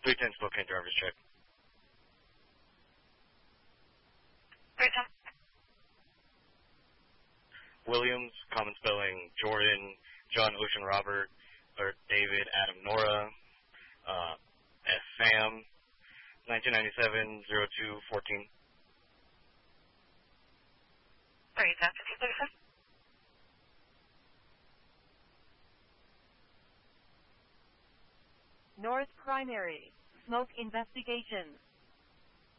310 Spokane driver's check. 310. Williams, common spelling, Jordan, John, Ocean, Robert, or David, Adam, Nora, S. Sam, 1997, 0214. 310, 1537. North Primary, smoke investigation.